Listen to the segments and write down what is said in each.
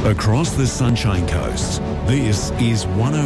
Across the Sunshine Coast, this is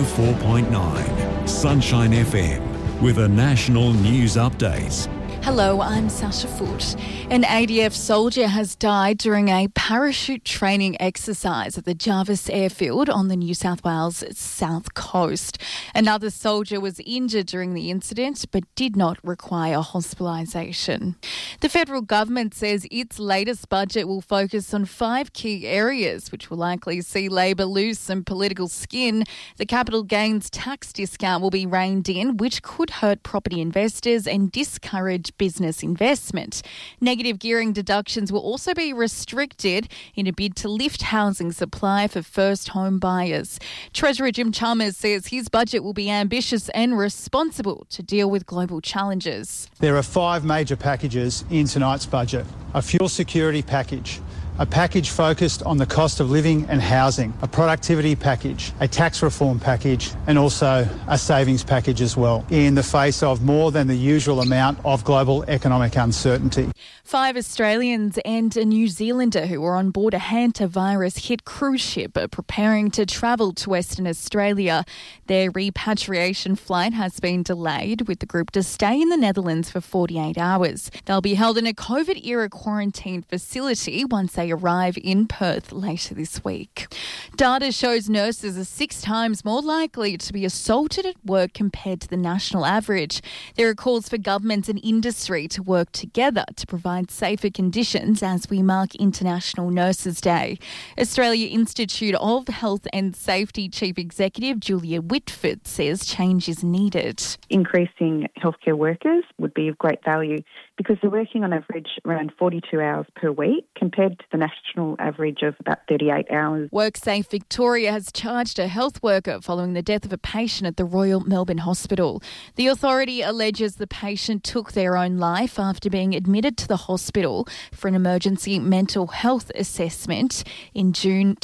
104.9 Sunshine FM with a national news update. Hello, I'm Sasha Foote. An ADF soldier has died during a parachute training exercise at the Jarvis Airfield on the New South Wales south coast. Another soldier was injured during the incident but did not require hospitalisation. The federal government says its latest budget will focus on 5 key areas which will likely see Labor lose some political skin. The capital gains tax discount will be reined in, which could hurt property investors and discourage business investment. Negative gearing deductions will also be restricted in a bid to lift housing supply for first home buyers. Treasurer Jim Chalmers says his budget will be ambitious and responsible to deal with global challenges. There are 5 major packages in tonight's budget. A fuel security package, a package focused on the cost of living and housing, a productivity package, a tax reform package, and also a savings package as well, in the face of more than the usual amount of global economic uncertainty. 5 Australians and a New Zealander who were on board a hantavirus-hit cruise ship are preparing to travel to Western Australia. Their repatriation flight has been delayed, with the group to stay in the Netherlands for 48 hours. They'll be held in a COVID-era quarantine facility once they arrive in Perth later this week. Data shows nurses are 6 times more likely to be assaulted at work compared to the national average. There are calls for governments and industry to work together to provide safer conditions as we mark International Nurses Day. Australia Institute of Health and Safety Chief Executive Julia Whitford says change is needed. Increasing healthcare workers would be of great value because they're working on average around 42 hours per week compared to the national average of about 38 hours. WorkSafe Victoria has charged a health worker following the death of a patient at the Royal Melbourne Hospital. The authority alleges the patient took their own life after being admitted to the hospital for an emergency mental health assessment in June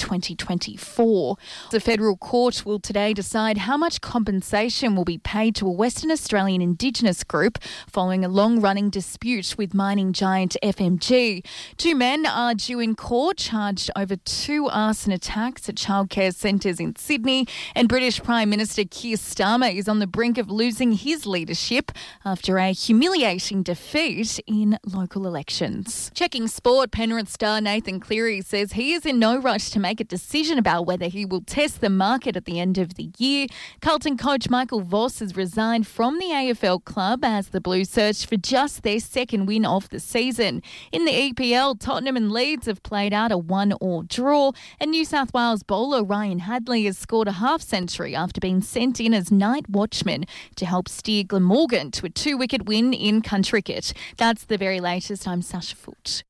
2024. The federal court will today decide how much compensation will be paid to a Western Australian Indigenous group following a long-running dispute with mining giant FMG. 2 men are due in court charged over 2 arson attacks at childcare centres in Sydney, and British Prime Minister Keir Starmer is on the brink of losing his leadership after a humiliating defeat in local elections. Checking sport, Penrith star Nathan Cleary says he is in no rush to make a decision about whether he will test the market at the end of the year. Carlton coach Michael Voss has resigned from the AFL club as the Blues search for just their second win of the season. In the EPL, Tottenham and Leeds have played out a 1-1 draw, and New South Wales bowler Ryan Hadley has scored a half-century after being sent in as night watchman to help steer Glamorgan to a 2-wicket win in cricket. That's the very latest. I'm Sasha Foote.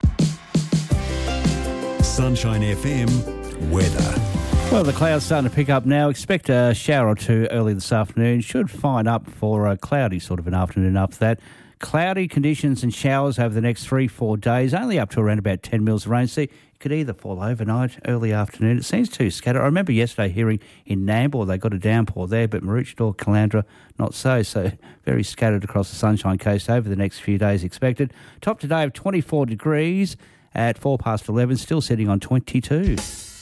Sunshine FM weather. Well, the clouds starting to pick up now. Expect a shower or 2 early this afternoon. Should fine up for a cloudy sort of an afternoon after that. Cloudy conditions and showers over the next 3-4 days, only up to around about 10 mils of rain. See, it could either fall overnight, early afternoon. It seems too scattered. I remember yesterday hearing in Nambour they got a downpour there, but Maroochydore, Caloundra, not so. So very scattered across the Sunshine Coast over the next few days expected. Top today of 24 degrees at 11:04, still sitting on 22.